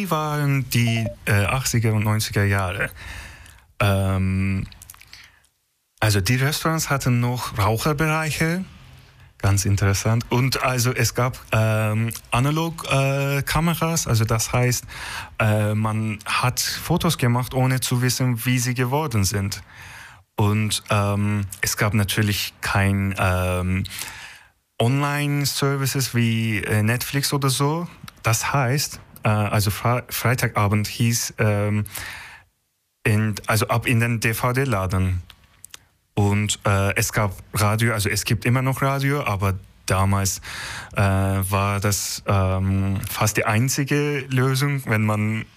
wie waren die 80er und 90er Jahre? Also die Restaurants hatten noch Raucherbereiche, ganz interessant. Und also es gab Analog-Kameras, also das heißt, man hat Fotos gemacht, ohne zu wissen, wie sie geworden sind. Und es gab natürlich kein Online-Services wie Netflix oder so. Das heißt, also Freitagabend hieß also ab in den DVD-Laden. Und es gab Radio, also es gibt immer noch Radio, aber damals war das fast die einzige Lösung, wenn man